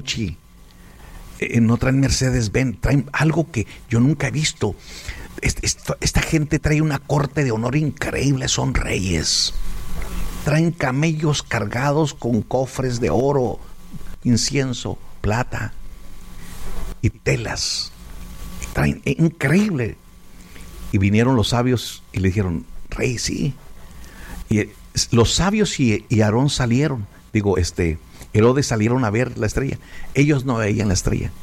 no traen Mercedes-Benz, traen algo que yo nunca he visto. Esta gente trae una corte de honor increíble, son reyes. Traen camellos cargados con cofres de oro, incienso, plata y telas. Traen, increíble. Y vinieron los sabios y le dijeron, rey, sí. Y los sabios y Aarón salieron, Herodes salieron a ver la estrella. Ellos no veían la estrella.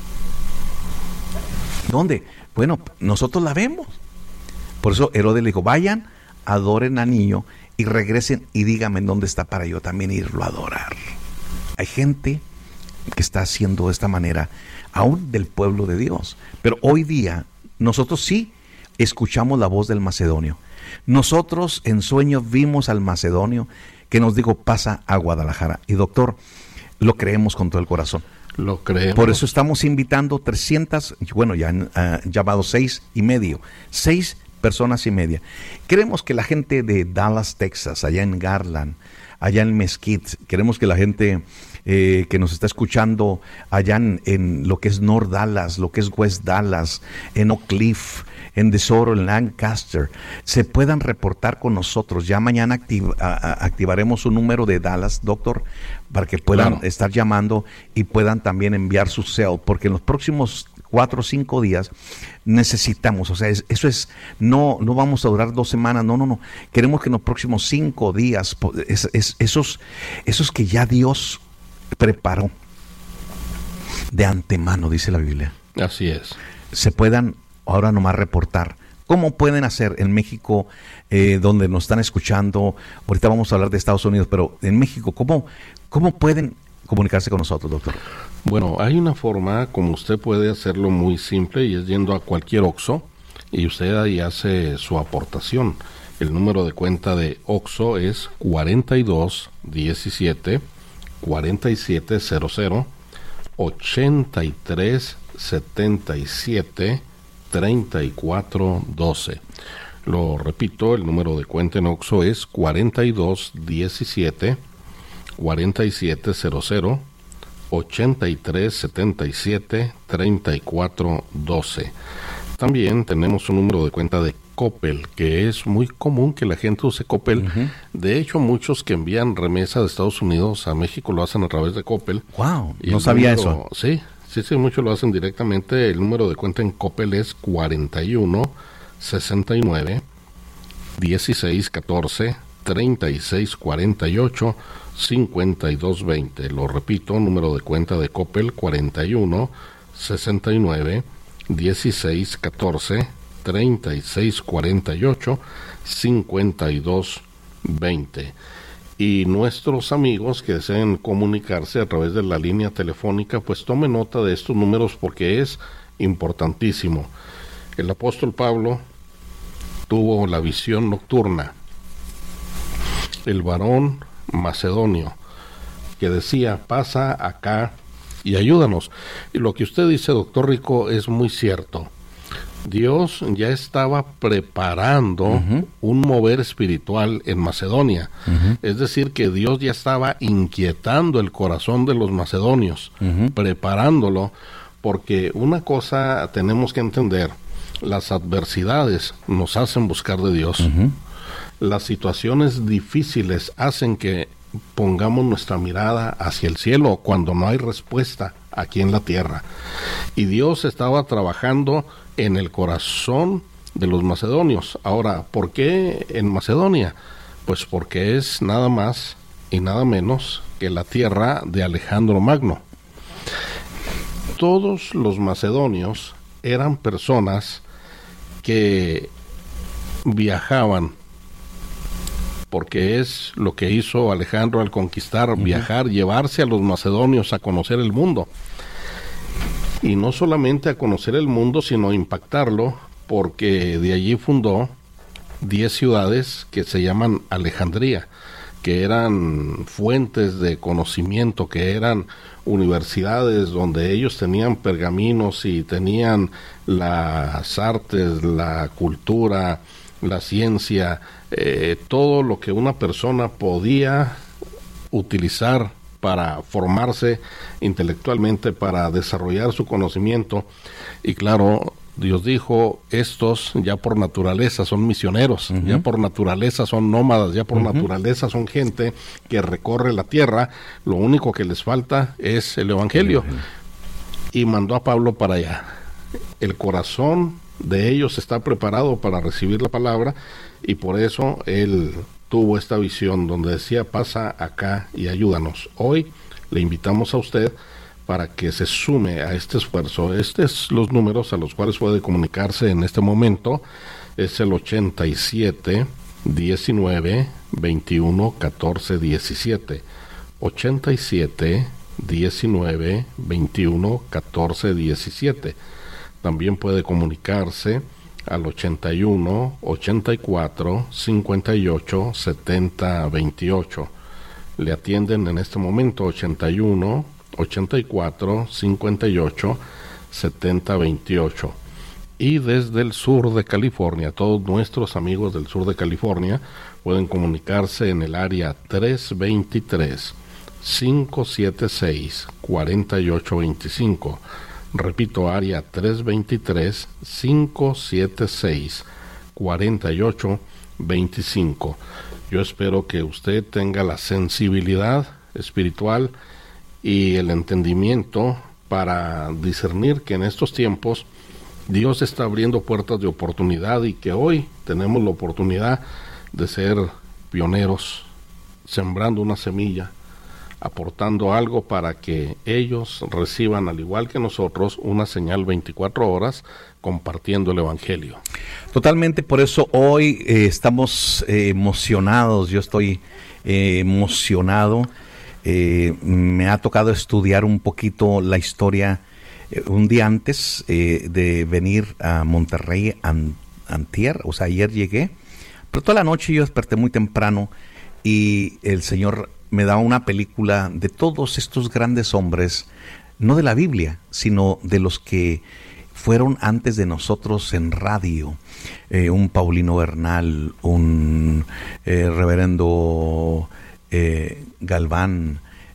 ¿Dónde? Bueno, nosotros la vemos. Por eso Herodes le dijo, vayan, adoren al niño y regresen y díganme en dónde está para yo también irlo a adorar. Hay gente que está haciendo de esta manera, aún del pueblo de Dios. Pero hoy día, nosotros sí escuchamos la voz del macedonio. Nosotros en sueños vimos al macedonio que nos dijo, pasa a Guadalajara. Y doctor, lo creemos con todo el corazón. Lo creemos. Por eso estamos invitando 300, bueno, ya han llamado 6 personas y media. Queremos que la gente de Dallas, Texas, allá en Garland, allá en Mesquite, queremos que la gente que nos está escuchando allá en lo que es North Dallas, lo que es West Dallas, en Oak Cliff, en DeSoto, en Lancaster, se puedan reportar con nosotros. Ya mañana activaremos un número de Dallas, doctor, para que puedan estar llamando y puedan también enviar su cell, porque en los próximos 4 o 5 días necesitamos, o sea, eso es, no vamos a durar 2 semanas, no, queremos que en los próximos 5 días, esos que ya Dios preparó de antemano, dice la Biblia. Así es. Se puedan ahora nomás reportar. ¿Cómo pueden hacer en México, donde nos están escuchando? Ahorita vamos a hablar de Estados Unidos, pero en México, ¿cómo pueden comunicarse con nosotros, doctor? Bueno, hay una forma como usted puede hacerlo muy simple, y es yendo a cualquier OXXO y usted ahí hace su aportación. El número de cuenta de OXXO es 4217 4700 8377 3412. Lo repito, el número de cuenta en OXXO es 4217 4700 8377 3412. También tenemos un número de cuenta de Coppel, que es muy común que la gente use Coppel. Uh-huh. De hecho, muchos que envían remesa de Estados Unidos a México lo hacen a través de Coppel. Wow, no sabía eso. Sí, muchos lo hacen directamente. El número de cuenta en Coppel es 41 69 16 14 36 48 52 20. Lo repito, número de cuenta de Coppel 41 69 16 14 36 48 52 20. Y nuestros amigos que deseen comunicarse a través de la línea telefónica, pues tomen nota de estos números porque es importantísimo. El apóstol Pablo tuvo la visión nocturna. El varón macedonio que decía, pasa acá y ayúdanos. Y lo que usted dice, doctor Rico, es muy cierto. Dios ya estaba preparando uh-huh. un mover espiritual en Macedonia. Uh-huh. Es decir, que Dios ya estaba inquietando el corazón de los macedonios, uh-huh. preparándolo, porque una cosa tenemos que entender, las adversidades nos hacen buscar de Dios. Uh-huh. Las situaciones difíciles hacen que pongamos nuestra mirada hacia el cielo cuando no hay respuesta aquí en la tierra. Y Dios estaba trabajando en el corazón de los macedonios. Ahora, ¿por qué en Macedonia? Pues porque es nada más y nada menos que la tierra de Alejandro Magno. Todos los macedonios eran personas que viajaban, porque es lo que hizo Alejandro al conquistar, uh-huh. viajar, llevarse a los macedonios a conocer el mundo. Y no solamente a conocer el mundo, sino impactarlo, porque de allí fundó 10 ciudades que se llaman Alejandría, que eran fuentes de conocimiento, que eran universidades donde ellos tenían pergaminos y tenían las artes, la cultura, la ciencia, todo lo que una persona podía utilizar para formarse intelectualmente, para desarrollar su conocimiento. Y claro, Dios dijo, estos ya por naturaleza son misioneros, ya por naturaleza son nómadas, ya por naturaleza son gente que recorre la tierra, lo único que les falta es el Evangelio. Y mandó a Pablo para allá. El corazón de ellos está preparado para recibir la palabra, y por eso él tuvo esta visión donde decía, pasa acá y ayúdanos. Hoy le invitamos a usted para que se sume a este esfuerzo. Estos son los números a los cuales puede comunicarse en este momento. Es el 87 19 21 14 17. 87 19 21 14 17. También puede comunicarse al 81 84 58 70 28. Le atienden en este momento 81 84 58 70 28. Y desde el sur de California, todos nuestros amigos del sur de California pueden comunicarse en el área 323 576 4825. Repito, área 323 576 4825. Yo espero que usted tenga la sensibilidad espiritual y el entendimiento para discernir que en estos tiempos Dios está abriendo puertas de oportunidad, y que hoy tenemos la oportunidad de ser pioneros, sembrando una semilla, aportando algo para que ellos reciban, al igual que nosotros, una señal 24 horas compartiendo el Evangelio. Totalmente, por eso hoy estamos emocionados. Yo estoy emocionado. Me ha tocado estudiar un poquito la historia un día antes de venir a Monterrey antier, o sea, ayer llegué, pero toda la noche yo desperté muy temprano y el Señor me da una película de todos estos grandes hombres, no de la Biblia, sino de los que fueron antes de nosotros en radio. Un Paulino Bernal, un reverendo Galván,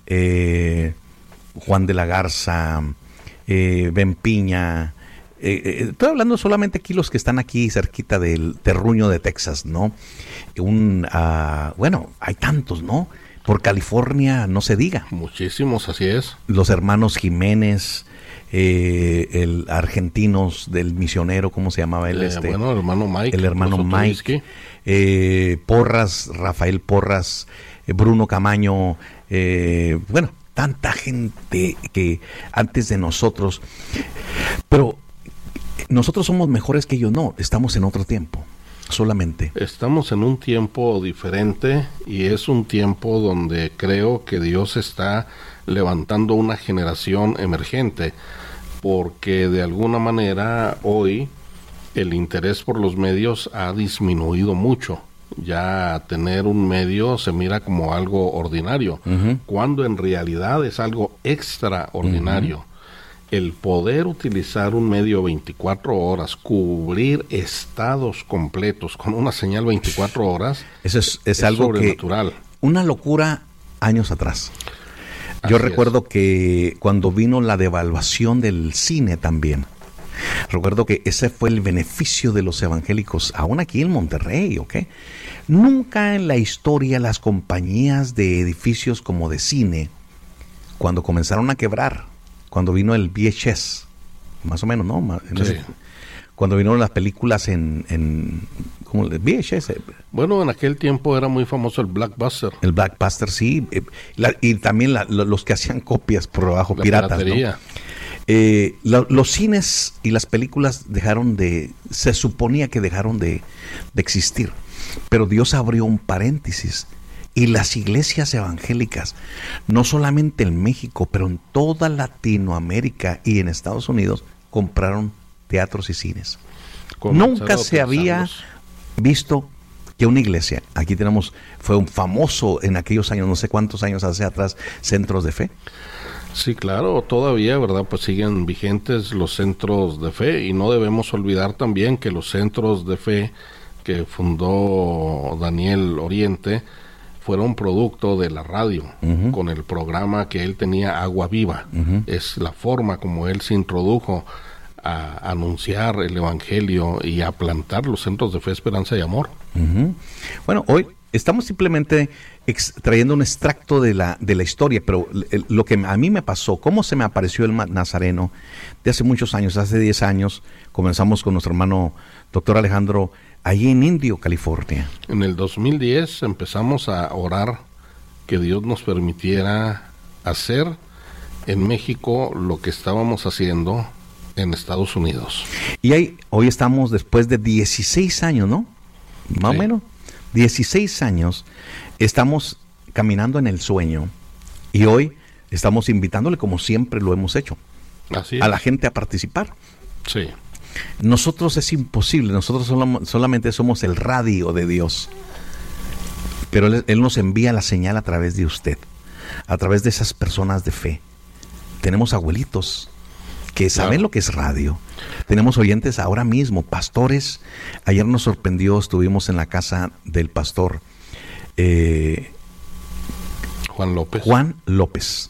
Juan de la Garza, Ben Piña. Estoy hablando solamente aquí los que están aquí cerquita del terruño de Texas, ¿no? Bueno, hay tantos, ¿no? Por California no se diga. Muchísimos, así es. Los hermanos Jiménez, el argentinos del misionero, ¿cómo se llamaba él? Bueno, el hermano Mike. El hermano Mike. Porras, Rafael Porras, Bruno Camaño, bueno, tanta gente que antes de nosotros. Pero nosotros somos mejores que ellos, no, estamos en otro tiempo. Solamente. Estamos en un tiempo diferente, y es un tiempo donde creo que Dios está levantando una generación emergente, porque de alguna manera hoy el interés por los medios ha disminuido mucho. Ya tener un medio se mira como algo ordinario, cuando en realidad es algo extraordinario. El poder utilizar un medio 24 horas, cubrir estados completos con una señal 24 horas, eso es algo sobrenatural. Una locura años atrás. Yo recuerdo que cuando vino la devaluación del cine también, recuerdo que ese fue el beneficio de los evangélicos, aún aquí en Monterrey, ¿ok? Nunca en la historia las compañías de edificios como de cine, cuando comenzaron a quebrar, cuando vino el VHS, más o menos, ¿no? Sí. Cuando vinieron las películas en ¿cómo el VHS? Bueno, en aquel tiempo era muy famoso el Blockbuster. El Blockbuster, sí. Y también los que hacían copias por abajo, la piratas, piratería, ¿no? Los cines y las películas se suponía que dejaron de existir. Pero Dios abrió un paréntesis. Y las iglesias evangélicas, no solamente en México, pero en toda Latinoamérica y en Estados Unidos, compraron teatros y cines. Nunca se había visto que una iglesia, aquí fue un famoso en aquellos años, no sé cuántos años hacia atrás, centros de fe. Sí, claro, todavía, ¿verdad? Pues siguen vigentes los centros de fe, y no debemos olvidar también que los centros de fe que fundó Daniel Oriente fueron producto de la radio, con el programa que él tenía, Agua Viva. Es la forma como él se introdujo a anunciar el evangelio y a plantar los centros de fe, esperanza y amor. Bueno, hoy estamos simplemente trayendo un extracto de la historia, pero lo que a mí me pasó, cómo se me apareció el Nazareno de hace muchos años, hace 10 años, comenzamos con nuestro hermano doctor Alejandro, allí en Indio, California. En el 2010 empezamos a orar que Dios nos permitiera hacer en México lo que estábamos haciendo en Estados Unidos. Y hoy estamos después de 16 años, ¿no? Más o menos. 16 años estamos caminando en el sueño y hoy estamos invitándole, como siempre lo hemos hecho, a la gente a participar. Sí. Nosotros es imposible, nosotros solamente somos el radio de Dios, pero Él nos envía la señal a través de usted, a través de esas personas de fe. Tenemos abuelitos que saben lo que es radio. Tenemos oyentes ahora mismo, pastores. Ayer nos sorprendió, estuvimos en la casa del pastor Juan López.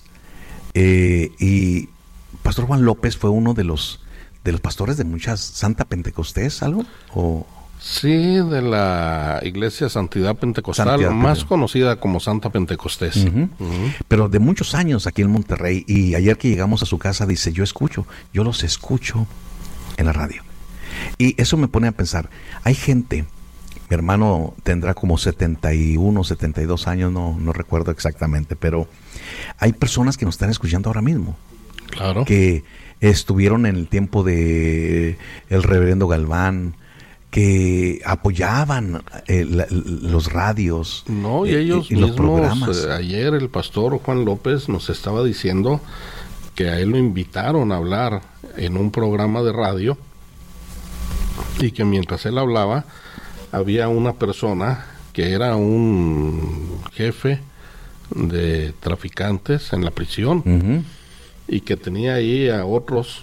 Y pastor Juan López fue uno de los pastores de muchas Santa Pentecostés, ¿algo? Sí, de la Iglesia Santidad Pentecostal, más conocida como Santa Pentecostés. Pero de muchos años aquí en Monterrey, y ayer que llegamos a su casa dice, yo los escucho en la radio. Y eso me pone a pensar, hay gente, mi hermano tendrá como 71, 72 años, no recuerdo exactamente, pero hay personas que nos están escuchando ahora mismo. Claro. Que estuvieron en el tiempo de el reverendo Galván, que apoyaban los radios. No, y ellos y mismos, los programas. Ayer el pastor Juan López nos estaba diciendo que a él lo invitaron a hablar en un programa de radio y que mientras él hablaba había una persona que era un jefe de traficantes en la prisión y que tenía ahí a otros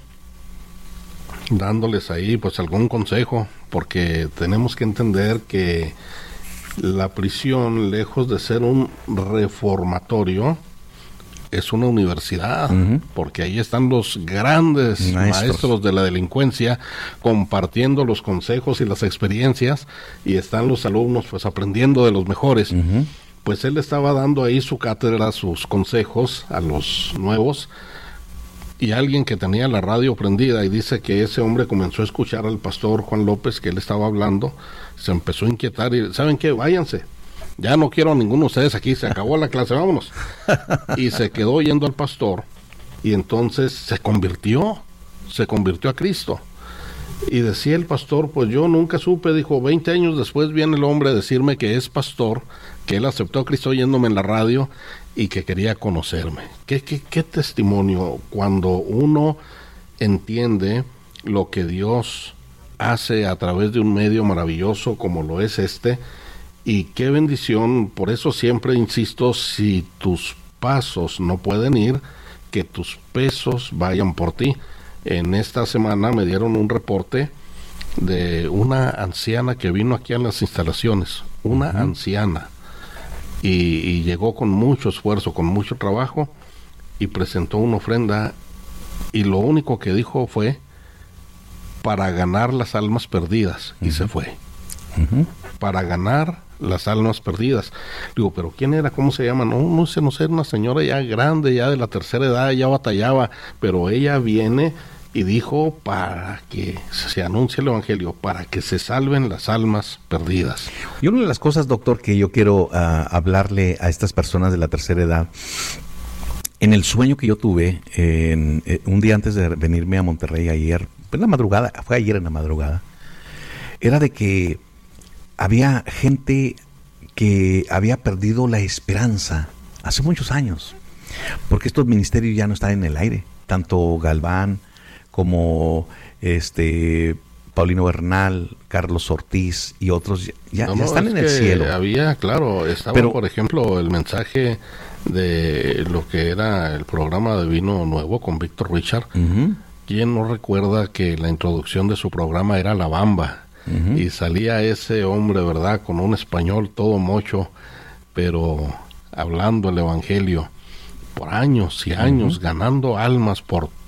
dándoles ahí pues algún consejo, porque tenemos que entender que la prisión, lejos de ser un reformatorio, es una universidad, porque ahí están los grandes maestros de la delincuencia compartiendo los consejos y las experiencias, y están los alumnos pues aprendiendo de los mejores. Pues él estaba dando ahí su cátedra, sus consejos a los nuevos, y alguien que tenía la radio prendida, y dice que ese hombre comenzó a escuchar al pastor Juan López, que él estaba hablando, se empezó a inquietar y, ¿saben qué? Váyanse, ya no quiero a ninguno de ustedes aquí, se acabó la clase, vámonos. Y se quedó oyendo al pastor, y entonces se convirtió a Cristo. Y decía el pastor, pues yo nunca supe, dijo, 20 años después viene el hombre a decirme que es pastor, que él aceptó a Cristo oyéndome en la radio y que quería conocerme. ¿Qué testimonio cuando uno entiende lo que Dios hace a través de un medio maravilloso como lo es este? Y qué bendición. Por eso siempre insisto, si tus pasos no pueden ir, que tus pesos vayan por ti. En esta semana me dieron un reporte de una anciana que vino aquí a las instalaciones, una anciana, y llegó con mucho esfuerzo, con mucho trabajo, y presentó una ofrenda, y lo único que dijo fue para ganar las almas perdidas, y se fue. Para ganar las almas perdidas. Digo, pero ¿quién era? ¿Cómo se llama? No sé, una señora ya grande, ya de la tercera edad, ya batallaba, pero ella viene y dijo para que se anuncie el evangelio, para que se salven las almas perdidas. Y una de las cosas, doctor, que yo quiero hablarle a estas personas de la tercera edad, en el sueño que yo tuve, un día antes de venirme a Monterrey ayer, en la madrugada, fue ayer en la madrugada, era de que había gente que había perdido la esperanza hace muchos años, porque estos ministerios ya no están en el aire, tanto Galván como Paulino Bernal, Carlos Ortiz y otros ya están en el cielo. Estaba por ejemplo el mensaje de lo que era el programa de Vino Nuevo con Víctor Richard. ¿Quién no recuerda que la introducción de su programa era La Bamba? Y salía ese hombre, ¿verdad?, con un español todo mocho, pero hablando el evangelio por años y años, ganando almas por